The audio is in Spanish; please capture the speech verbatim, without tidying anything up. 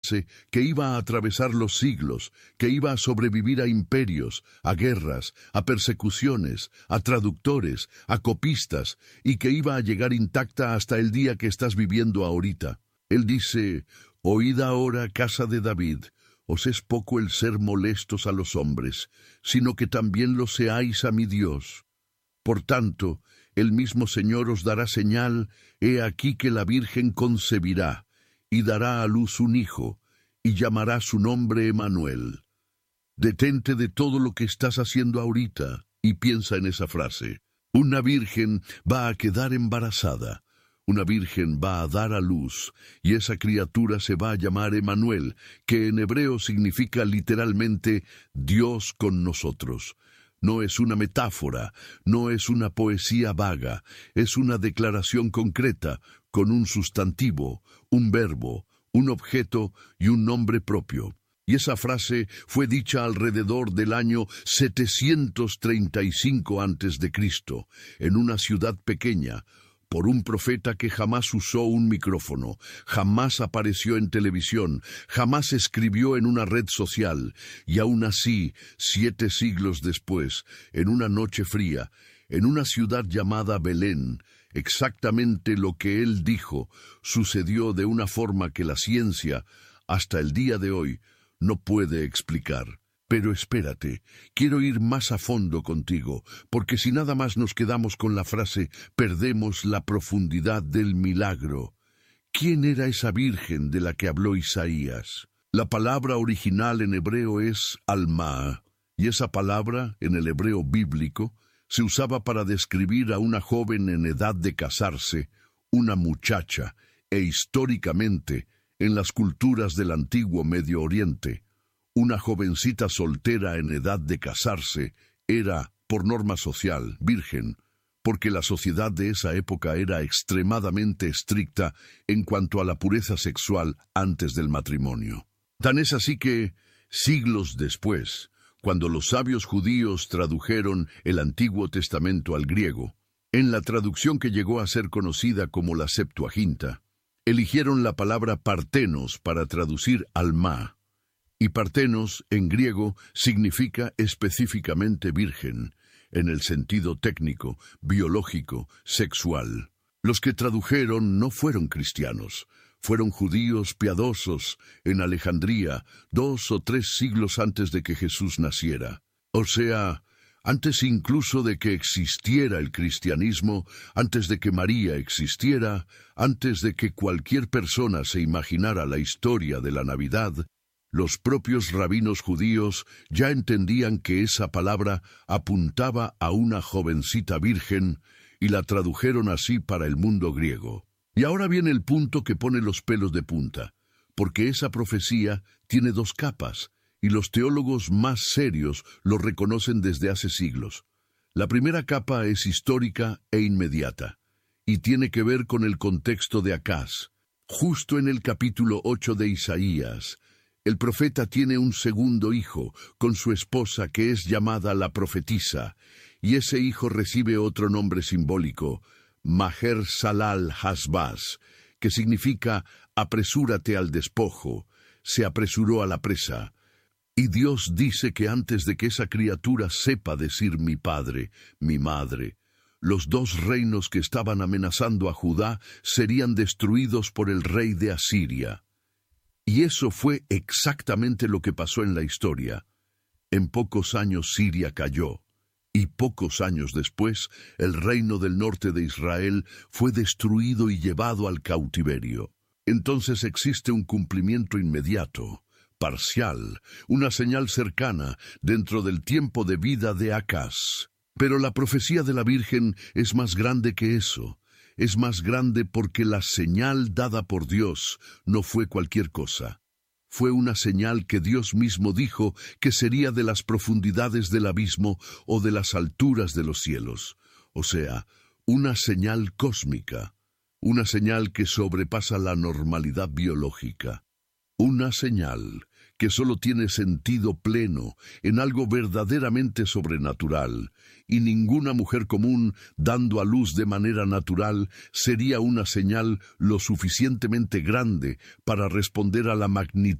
frase que iba a atravesar los siglos, que iba a sobrevivir a imperios, a guerras, a persecuciones, a traductores, a copistas, y que iba a llegar intacta hasta el día que estás viviendo ahorita. Él dice: «Oíd ahora, casa de David, os es poco el ser molestos a los hombres, sino que también lo seáis a mi Dios. Por tanto, el mismo Señor os dará señal, he aquí que la Virgen concebirá, y dará a luz un hijo, y llamará su nombre Emmanuel». Detente de todo lo que estás haciendo ahorita y piensa en esa frase. Una virgen va a quedar embarazada. Una virgen va a dar a luz, y esa criatura se va a llamar Emmanuel, que en hebreo significa literalmente Dios con nosotros. No es una metáfora, no es una poesía vaga, es una declaración concreta, con un sustantivo, un verbo, un objeto y un nombre propio. Y esa frase fue dicha alrededor del año setecientos treinta y cinco antes de Cristo, en una ciudad pequeña, por un profeta que jamás usó un micrófono, jamás apareció en televisión, jamás escribió en una red social, y aún así, siete siglos después, en una noche fría, en una ciudad llamada Belén, exactamente lo que él dijo sucedió de una forma que la ciencia, hasta el día de hoy, no puede explicar. Pero espérate, quiero ir más a fondo contigo, porque si nada más nos quedamos con la frase, perdemos la profundidad del milagro. ¿Quién era esa virgen de la que habló Isaías? La palabra original en hebreo es alma, y esa palabra, en el hebreo bíblico, se usaba para describir a una joven en edad de casarse, una muchacha, e históricamente, en las culturas del antiguo Medio Oriente, una jovencita soltera en edad de casarse era, por norma social, virgen, porque la sociedad de esa época era extremadamente estricta en cuanto a la pureza sexual antes del matrimonio. Tan es así que, siglos después, cuando los sabios judíos tradujeron el Antiguo Testamento al griego, en la traducción que llegó a ser conocida como la Septuaginta, eligieron la palabra partenos para traducir alma. Y partenos, en griego, significa específicamente virgen, en el sentido técnico, biológico, sexual. Los que tradujeron no fueron cristianos, fueron judíos piadosos en Alejandría, dos o tres siglos antes de que Jesús naciera. O sea, antes incluso de que existiera el cristianismo, antes de que María existiera, antes de que cualquier persona se imaginara la historia de la Navidad, los propios rabinos judíos ya entendían que esa palabra apuntaba a una jovencita virgen y la tradujeron así para el mundo griego. Y ahora viene el punto que pone los pelos de punta, porque esa profecía tiene dos capas, y los teólogos más serios lo reconocen desde hace siglos. La primera capa es histórica e inmediata, y tiene que ver con el contexto de Acaz. Justo en el capítulo ocho de Isaías, el profeta tiene un segundo hijo con su esposa que es llamada la profetisa, y ese hijo recibe otro nombre simbólico, Maher Salal Hasbaz, que significa apresúrate al despojo, se apresuró a la presa. Y Dios dice que antes de que esa criatura sepa decir mi padre, mi madre, los dos reinos que estaban amenazando a Judá serían destruidos por el rey de Asiria. Y eso fue exactamente lo que pasó en la historia. En pocos años Siria cayó, y pocos años después el reino del norte de Israel fue destruido y llevado al cautiverio. Entonces existe un cumplimiento inmediato, parcial, una señal cercana dentro del tiempo de vida de Acaz. Pero la profecía de la Virgen es más grande que eso. Es más grande porque la señal dada por Dios no fue cualquier cosa. Fue una señal que Dios mismo dijo que sería de las profundidades del abismo o de las alturas de los cielos. O sea, una señal cósmica, una señal que sobrepasa la normalidad biológica. Una señal que solo tiene sentido pleno en algo verdaderamente sobrenatural, y ninguna mujer común dando a luz de manera natural sería una señal lo suficientemente grande para responder a la magnitud